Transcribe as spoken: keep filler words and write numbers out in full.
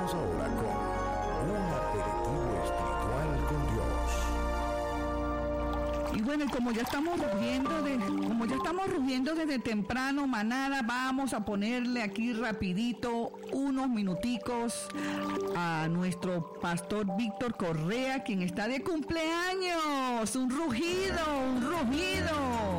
Vamos ahora con un aperitivo espiritual con Dios. Y bueno, y como ya estamos rugiendo de, como ya estamos rugiendo desde temprano, manada, vamos a ponerle aquí rapidito unos minuticos a nuestro pastor Víctor Correa, quien está de cumpleaños. Un rugido, un rugido.